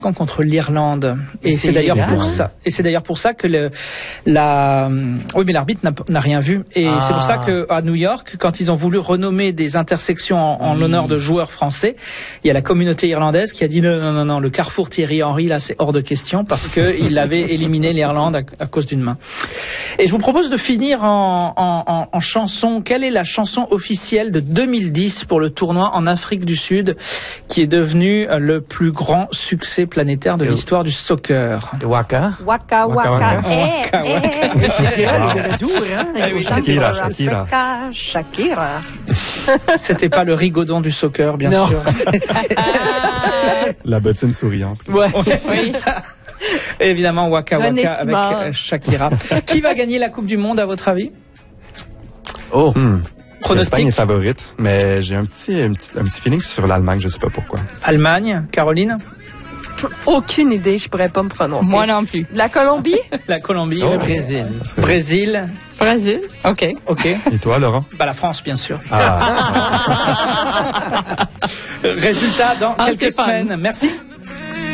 contre l'Irlande, et c'est d'ailleurs pour ça. Et c'est d'ailleurs pour ça que oui, mais l'arbitre n'a rien vu, et c'est pour ça que à New York, quand ils ont voulu renommer des intersections en l'honneur de joueurs français, il y a la communauté irlandaise qui a dit non, le Carrefour Thierry Henry là c'est hors de question parce que il avait éliminé l'Irlande à cause d'une main. Et je vous propose de finir en chanson. Quelle est la chanson officielle de 2010 pour le tournoi en Afrique du Sud, qui est devenu le plus grand succès planétaire de l'histoire du soccer? Waka. Waka Waka. Shakira, le retour, hein? Shakira. C'était pas le rigodon du soccer, bien sûr. La bottine souriante. Ouais, oui. Ça. Évidemment, Waka Waka avec Shakira. Qui va gagner la Coupe du Monde, à votre avis? Pronostic. L'Espagne est favorite, mais j'ai un petit feeling sur l'Allemagne, je sais pas pourquoi. Allemagne, Caroline? Aucune idée, je pourrais pas me prononcer. Moi non plus. La Colombie? La Colombie. Le Brésil. Brésil. Brésil. OK. Et toi, Laurent? La France, bien sûr. Résultat dans quelques semaines. Merci.